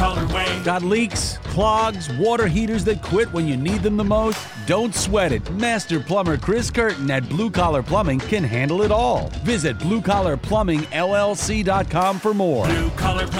Collar way. Got leaks, clogs, water heaters that quit when you need them the most? Don't sweat it. Master plumber Chris Curtin at Blue Collar Plumbing can handle it all. Visit bluecollarplumbingllc.com for more. Blue Collar Plumbing.